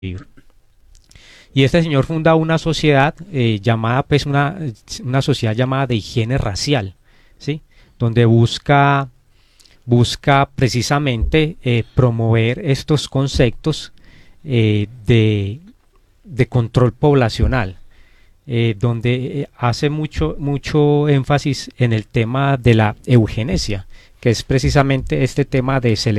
Y este señor funda una sociedad llamada, pues una sociedad llamada de higiene racial, ¿sí? Donde busca precisamente promover estos conceptos de control poblacional, donde hace mucho énfasis en el tema de la eugenesia, que es precisamente este tema de selección